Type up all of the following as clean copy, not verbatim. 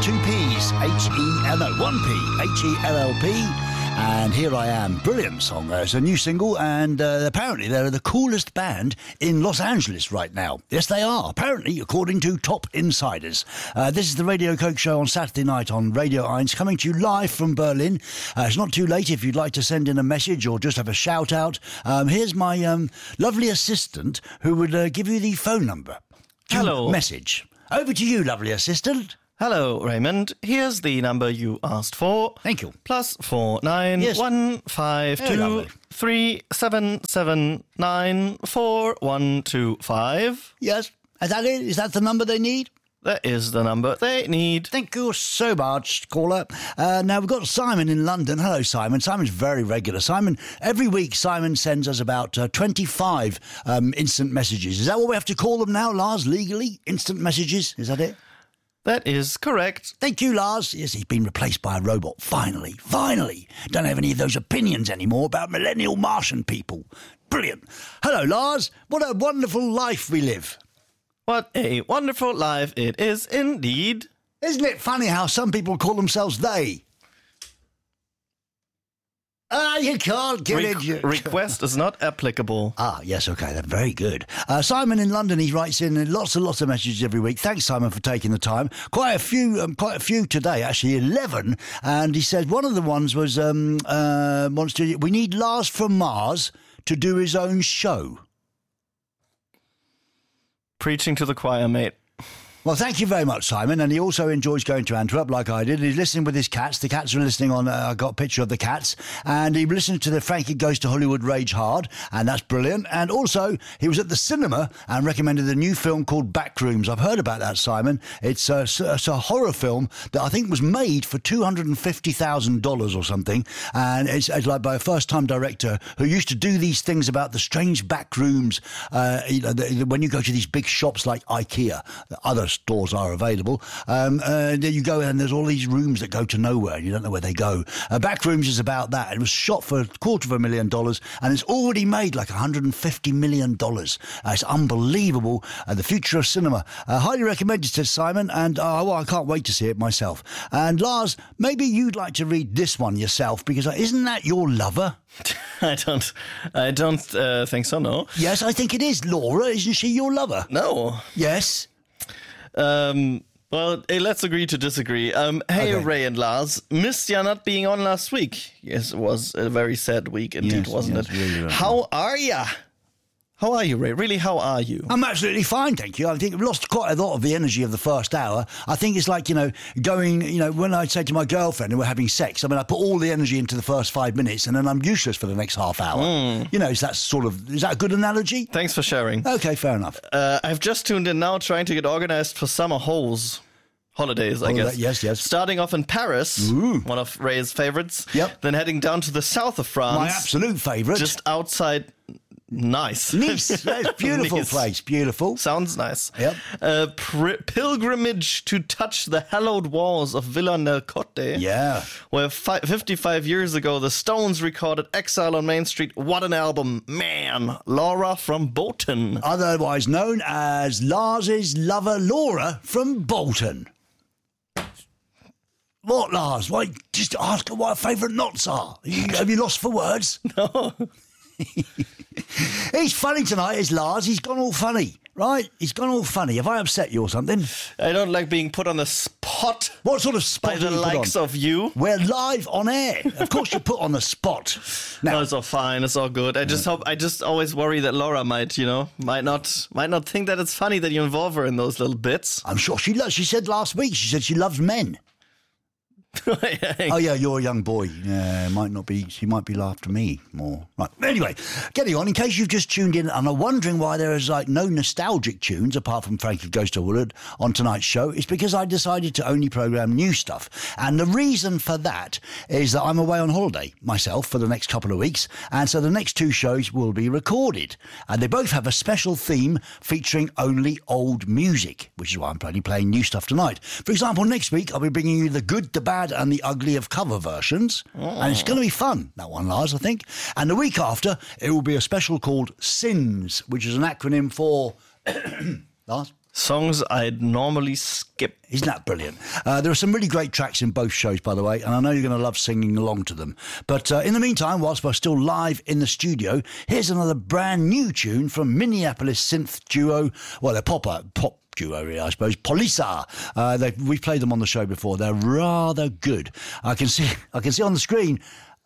two P's, one P, H-E-L-L-P. And Here I Am, brilliant song. It's a new single, and apparently they're the coolest band in Los Angeles right now. Yes, they are, apparently, according to top insiders. This is the Radio Coke Show on Saturday night on Radio 1, coming to you live from Berlin. It's not too late if you'd like to send in a message or just have a shout out. Here's my lovely assistant who would give you the phone number. Hello. Message. Over to you, lovely assistant. Hello, Raymond. Here's the number you asked for. Thank you. +49 Yes. 152 3779 4125. Yes. Is that it? Is that the number they need? That is the number they need. Thank you so much, caller. Now, we've got Simon in London. Hello, Simon. Simon's very regular. Simon, every week, Simon sends us about 25 instant messages. Is that what we have to call them now, Lars, legally? Instant messages? Is that it? That is correct. Thank you, Lars. Yes, he's been replaced by a robot. Finally. Finally. Don't have any of those opinions anymore about millennial Martian people. Brilliant. Hello, Lars. What a wonderful life we live. What a wonderful life it is indeed. Isn't it funny how some people call themselves they? You can't get it. Request is not applicable. Yes, okay, that's very good. Simon in London, he writes in lots and lots of messages every week. Thanks, Simon, for taking the time. Quite a few today, actually 11. And he said one of the ones was we need Lars from Mars to do his own show. Preaching to the choir, mate. Well, thank you very much, Simon. And he also enjoys going to Antwerp like I did. He's listening with his cats. The cats are listening on, I got a picture of the cats. And he listened to the Frankie Goes to Hollywood Rage Hard. And that's brilliant. And also, he was at the cinema and recommended a new film called Backrooms. I've heard about that, Simon. It's a horror film that I think was made for $250,000 or something. And it's like by a first-time director who used to do these things about the strange back rooms. When you go to these big shops like IKEA, other stores are available. Then you go and there's all these rooms that go to nowhere and you don't know where they go. Backrooms is about that. It was shot for $250,000 and it's already made like $150 million. It's unbelievable. The future of cinema. Highly recommended, says Simon, and I can't wait to see it myself. And Lars, maybe you'd like to read this one yourself because isn't that your lover? I don't think so, no. Yes, I think it is. Laura, isn't she your lover? No. Yes. Well, hey, let's agree to disagree. Hey, Okay. Ray and Lars, missed ya not being on last week. Yes, it was a very sad week indeed, Yes, wasn't yes, it? really. How are ya? How are you, Ray? Really, how are you? I'm absolutely fine, thank you. I think I've lost quite a lot of the energy of the first hour. I think it's like, going, when I say to my girlfriend and we're having sex, I put all the energy into the first 5 minutes and then I'm useless for the next half hour. Is that a good analogy? Thanks for sharing. Okay, fair enough. I've just tuned in now trying to get organized for summer holidays, I guess. Yes. Starting off in Paris, one of Ray's favorites. Yep. Then heading down to the south of France. My absolute favourite. Just outside Nice. Beautiful Nice. place. Beautiful. Sounds nice. Yep. Pilgrimage to touch the hallowed walls of Villa-Nel-Côte. Yeah. Where 55 years ago, the Stones recorded Exile on Main Street. What an album. Man. Laura from Bolton. Otherwise known as Lars's lover, Laura from Bolton. What, Lars? Why, just ask her what her favourite knots are. Have you lost for words? No. He's funny tonight, is Lars. He's gone all funny, right? He's gone all funny. Have I upset you or something? I don't like being put on the spot. What sort of spot By do the you put likes on? of you. We're live on air. Of course you're put on the spot. No, Now, it's all fine. It's all good. I just always worry that Laura might not think that it's funny that you involve her in those little bits. I'm sure she loves. She said last week, she said she loves men. Oh, yeah, you're a young boy. Yeah, she might be after me more. Right. Anyway, getting on, in case you've just tuned in and are wondering why there is no nostalgic tunes apart from Frankie Goes to Hollywood on tonight's show, it's because I decided to only programme new stuff. And the reason for that is that I'm away on holiday myself for the next couple of weeks. And so the next two shows will be recorded. And they both have a special theme featuring only old music, which is why I'm only playing new stuff tonight. For example, next week I'll be bringing you the good, the bad and the ugly of cover versions. And it's going to be fun, that one, Lars, I think. And the week after, it will be a special called SINS, which is an acronym for... Lars? Songs I'd normally skip. Isn't that brilliant? There are some really great tracks in both shows, by the way, and I know you're going to love singing along to them. But in the meantime, whilst we're still live in the studio, here's another brand new tune from Minneapolis synth duo. Well, they're pop duo, really, I suppose. Polisa. We've played them on the show before. They're rather good. I can see on the screen.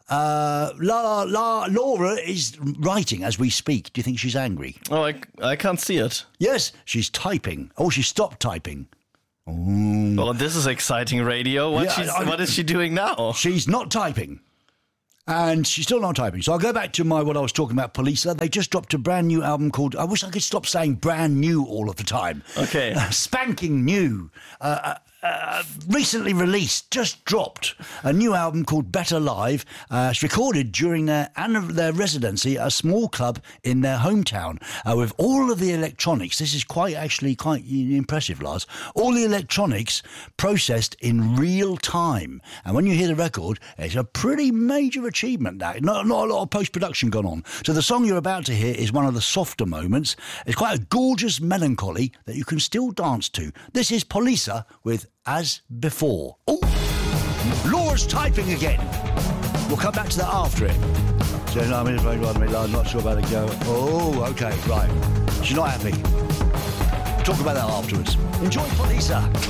Laura is writing as we speak. Do you think she's angry? Oh, I can't see it. Yes, she's typing. Oh, she stopped typing. Oh, this is exciting radio. What is she doing now? She's not typing. And she's still not typing. So I'll go back to what I was talking about, Polisa. They just dropped a brand new album called... I wish I could stop saying brand new all of the time. Okay. Spanking new. Recently released, just dropped a new album called Better Live. It's recorded during their residency at a small club in their hometown with all of the electronics. This is quite impressive, Lars. All the electronics processed in real time. And when you hear the record, it's a pretty major achievement. That not a lot of post-production gone on. So the song you're about to hear is one of the softer moments. It's quite a gorgeous melancholy that you can still dance to. This is Polisa with As Before. Oh, Laura's typing again. We'll come back to that after it. So, I'm not sure about it go. Oh, okay, right. She's not happy. Talk about that afterwards. Enjoy Polisa.